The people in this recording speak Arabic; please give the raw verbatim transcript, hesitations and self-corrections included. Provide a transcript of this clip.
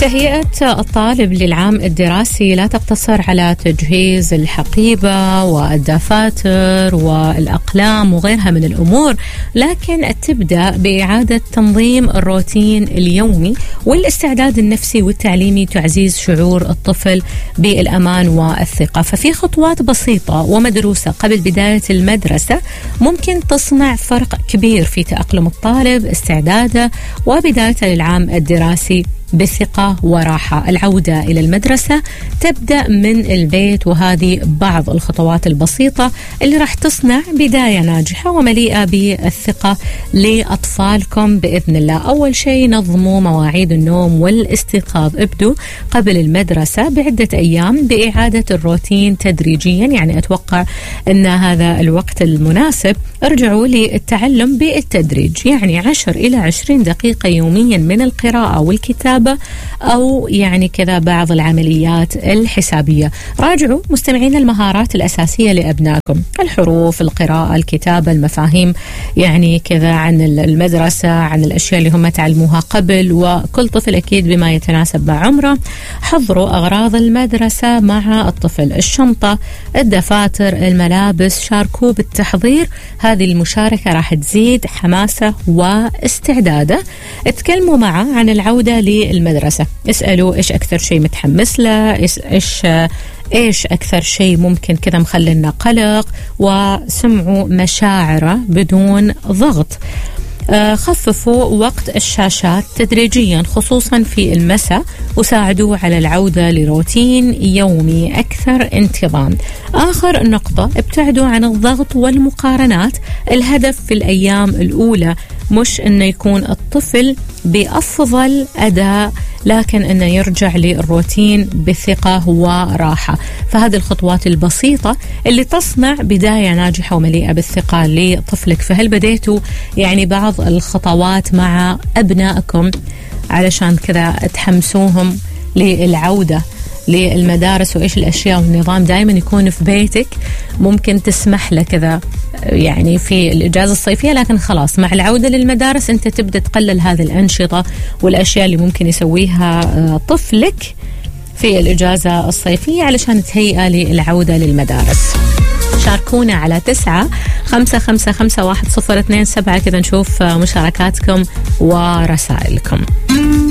تهيئة الطالب للعام الدراسي لا تقتصر على تجهيز الحقيبة والدفاتر والأقلام وغيرها من الأمور، لكن تبدأ بإعادة تنظيم الروتين اليومي والاستعداد النفسي والتعليمي، تعزيز شعور الطفل بالأمان والثقة. ففي خطوات بسيطة ومدروسة قبل بداية المدرسة ممكن تصنع فرق كبير في تأقلم الطالب، استعداده وبدايته للعام الدراسي بثقة وراحة. العودة إلى المدرسة تبدأ من البيت، وهذه بعض الخطوات البسيطة اللي راح تصنع بداية ناجحة ومليئة بالثقة لأطفالكم بإذن الله. أول شيء نظموا مواعيد النوم والاستيقاظ، ابدوا قبل المدرسة بعدة أيام بإعادة الروتين تدريجيا، يعني أتوقع أن هذا الوقت المناسب. ارجعوا للتعلم بالتدريج، يعني عشر إلى عشرين دقيقة يوميا من القراءة والكتابة أو يعني كذا بعض العمليات الحسابية. راجعوا مستمعين المهارات الأساسية لأبنائكم، الحروف، القراءة، الكتابة، المفاهيم يعني كذا عن المدرسة، عن الأشياء اللي هم تعلموها قبل، وكل طفل أكيد بما يتناسب مع عمره. حضروا أغراض المدرسة مع الطفل، الشنطة، الدفاتر، الملابس، شاركوا بالتحضير. هذه المشاركة راح تزيد حماسة واستعداده. اتكلموا معه عن العودة للمدرسة، اسألوا إيش أكثر شيء متحمس له، إيش إيش إيش أكثر شيء ممكن كذا مخلينا قلق، وسمعوا مشاعره بدون ضغط. آه خففوا وقت الشاشات تدريجيا خصوصا في المساء، وساعدوا على العودة لروتين يومي أكثر انتظام. آخر نقطة، ابتعدوا عن الضغط والمقارنات. الهدف في الأيام الأولى مش أنه يكون الطفل بأفضل أداء، لكن أنه يرجع للروتين بثقة وراحة. فهذه الخطوات البسيطة اللي تصنع بداية ناجحة ومليئة بالثقة لطفلك. فهل بديتوا يعني بعض الخطوات مع أبنائكم علشان كذا تحمسوهم للعودة للمدارس؟ وإيش الأشياء والنظام دائما يكون في بيتك ممكن تسمح له كذا يعني في الإجازة الصيفية، لكن خلاص مع العودة للمدارس أنت تبدأ تقلل هذه الأنشطة والأشياء اللي ممكن يسويها طفلك في الإجازة الصيفية علشان تهيئة للعودة للمدارس. شاركونا على تسعة خمسة خمسة خمسة واحد صفر اثنين سبعة كذا نشوف مشاركاتكم ورسائلكم.